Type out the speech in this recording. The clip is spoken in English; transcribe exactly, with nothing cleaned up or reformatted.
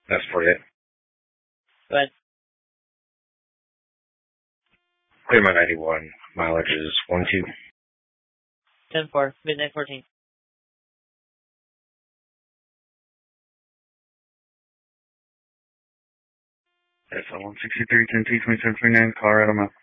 That's forty-eight. Go ahead. Clearmont ninety-one. Mileage is one two. ten four. Midnight fourteen. That's one sixty-three, ten two, twenty-seven, twenty-nine, Colorado Mount.